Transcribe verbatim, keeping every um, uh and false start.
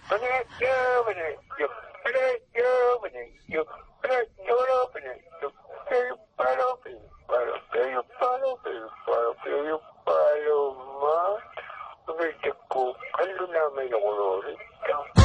Parecho, parecho, parecho, parecho, parecho, parecho, peyo palo, peyo palo, peyo palo, peyo palo, peyo palo, más. Vete con caldo na may nakulorita.